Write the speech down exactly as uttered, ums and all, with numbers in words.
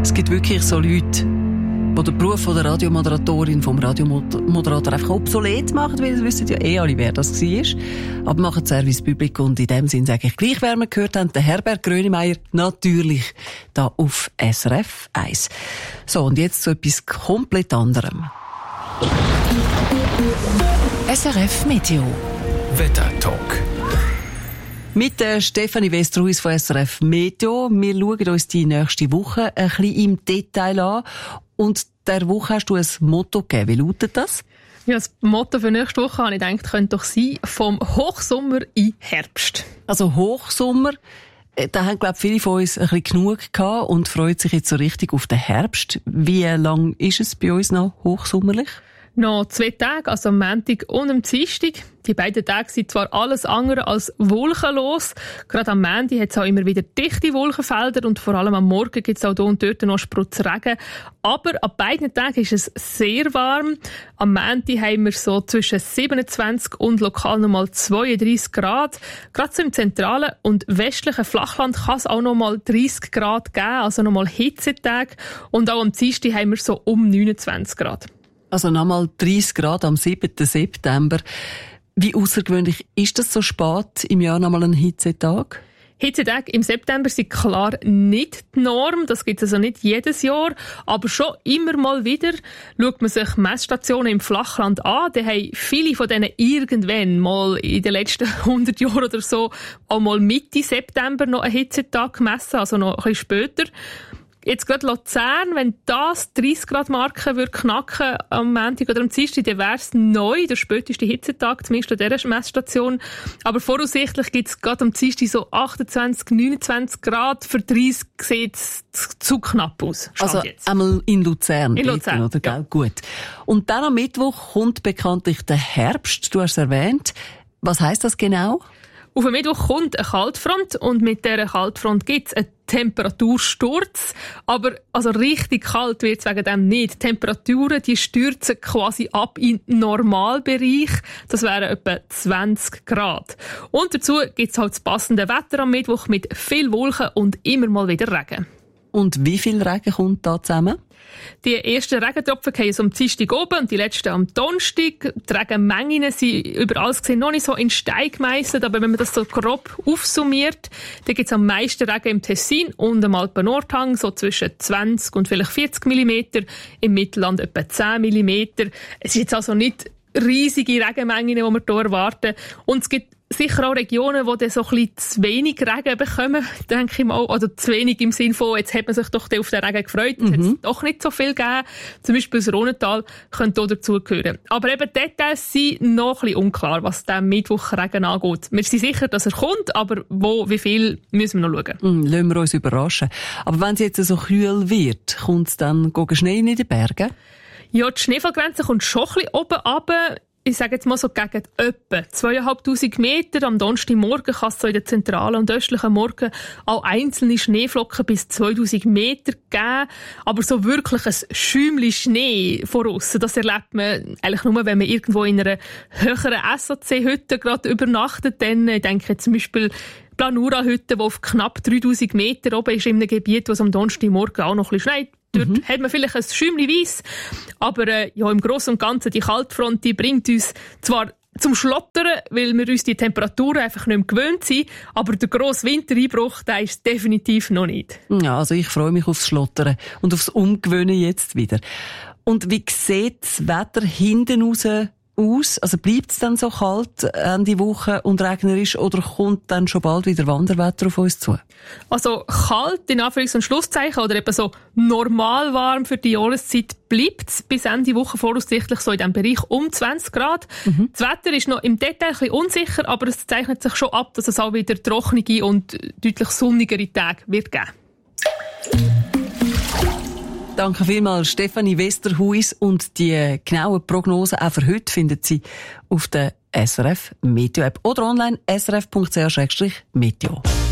Es gibt wirklich so Leute, die den Beruf von der Radiomoderatorin, vom Radiomoderator einfach obsolet machen, weil sie wissen ja eh alle, wer das war. Aber machen Service Public und in dem Sinn sage ich gleich, wer wir gehört haben, der Herbert Grönemeyer, natürlich da auf S R F eins. So, und jetzt zu etwas komplett anderem. S R F Meteo. Wettertalk. Mit der Stefanie Westerhuis von S R F Meteo. Wir schauen uns die nächste Woche ein bisschen im Detail an. Und der Woche hast du ein Motto gegeben. Wie lautet das? Ja, das Motto für nächste Woche, habe ich gedacht, könnte doch sein, vom Hochsommer in Herbst. Also Hochsommer, da haben, glaube ich, viele von uns ein bisschen genug gehabt und freuen sich jetzt so richtig auf den Herbst. Wie lang ist es bei uns noch hochsommerlich? Noch zwei Tage, also am Montag und am Dienstag. Die beiden Tage sind zwar alles andere als wolkenlos. Gerade am Montag hat es auch immer wieder dichte Wolkenfelder und vor allem am Morgen gibt es auch hier und dort noch Sprutz Regen. Aber an beiden Tagen ist es sehr warm. Am Montag haben wir so zwischen siebenundzwanzig und lokal nochmal zweiunddreissig Grad. Gerade so im zentralen und westlichen Flachland kann es auch nochmal dreißig Grad geben, also nochmal Hitzetage. Und auch am Dienstag haben wir so um neunundzwanzig Grad. Also nochmal dreißig Grad am siebten September. Wie außergewöhnlich ist das so spät im Jahr nochmal ein Hitzetag? Hitzetage im September sind klar nicht die Norm. Das gibt es also nicht jedes Jahr. Aber schon immer mal wieder schaut man sich Messstationen im Flachland an. Da haben viele von denen irgendwann mal in den letzten hundert Jahren oder so auch mal Mitte September noch einen Hitzetag gemessen, also noch ein bisschen später. Jetzt gerade Luzern, wenn das dreißig Grad Marke würde knacken am Montag oder am Dienstag, dann wäre es neu, der späteste Hitzetag, zumindest an dieser Messstation. Aber voraussichtlich gibt es gerade am Dienstag so achtundzwanzig, neunundzwanzig Grad. Für dreißig sieht es zu knapp aus. Also jetzt. einmal in Luzern. In Luzern, oder? ja. Gut. Und dann am Mittwoch kommt bekanntlich der Herbst, du hast es erwähnt. Was heisst das genau? Auf den Mittwoch kommt eine Kaltfront und mit dieser Kaltfront gibt es einen Temperatursturz. Aber also richtig kalt wird es wegen dem nicht. Die Temperaturen die stürzen quasi ab in den Normalbereich. Das wären etwa zwanzig Grad. Und dazu gibt es halt das passende Wetter am Mittwoch mit viel Wolken und immer mal wieder Regen. Und wie viel Regen kommt da zusammen? Die ersten Regentropfen fallen so am Dienstag oben und die letzten am Donnerstag. Die Regenmengen sind überall gesehen noch nicht so in Stein gemeisselt, aber wenn man das so grob aufsummiert, dann gibt es am meisten Regen im Tessin und am Alpen-Nordhang, so zwischen zwanzig und vielleicht vierzig Millimeter, im Mittelland etwa zehn Millimeter. Es ist jetzt also nicht riesige Regenmengen, die wir hier erwarten. Und es gibt sicher auch Regionen, die dann so ein bisschen zu wenig Regen bekommen, denke ich mal. Oder zu wenig im Sinne von, jetzt hat man sich doch auf den Regen gefreut, mhm. es hat doch nicht so viel gegeben. Zum Beispiel das Rhonental könnte auch dazugehören. Aber eben Details sind noch ein bisschen unklar, was den Mittwochregen angeht. Wir sind sicher, dass er kommt, aber wo, wie viel, müssen wir noch schauen. Mhm, lassen wir uns überraschen. Aber wenn es jetzt so kühl wird, kommt es dann Schnee in den Bergen? Ja, die Schneefallgrenze kommt schon ein bisschen oben runter. Ich sage jetzt mal so gegen etwa zweitausendfünfhundert Meter. Am Donnerstagmorgen kann es so in den zentralen und östlichen Morgen auch einzelne Schneeflocken bis zweitausend Meter geben. Aber so wirklich ein Schäumchen Schnee von aussen, das erlebt man eigentlich nur, wenn man irgendwo in einer höheren S A C-Hütte gerade übernachtet. Dann, ich denke zum Beispiel Planura-Hütte, die auf knapp dreitausend Meter oben ist, in einem Gebiet, wo es am Donnerstagmorgen auch noch ein bisschen schneit. Dort mhm. hat man vielleicht ein Schäumchen weiss, aber äh, ja, im Großen und Ganzen, die Kaltfront, die bringt uns zwar zum Schlottern, weil wir uns die Temperaturen einfach nicht mehr gewöhnt sind, aber der grosse Wintereinbruch, der ist definitiv noch nicht. Ja, also ich freue mich aufs Schlottern und aufs Umgewöhnen jetzt wieder. Und wie sieht das Wetter hinten raus aus? Also bleibt es dann so kalt Ende Woche und regnerisch oder kommt dann schon bald wieder Wanderwetter auf uns zu? Also kalt, in Anführungs- und Schlusszeichen, oder eben so normal warm für die Jahreszeit bleibt es bis Ende Woche voraussichtlich so in diesem Bereich um zwanzig Grad. Mhm. Das Wetter ist noch im Detail ein bisschen unsicher, aber es zeichnet sich schon ab, dass es auch wieder trockene und deutlich sonnigere Tage wird geben. Danke vielmals, Stefanie Westerhuis. Und die genauen Prognosen auch für heute finden Sie auf der S R F Meteo App oder online s r f punkt c h slash meteo.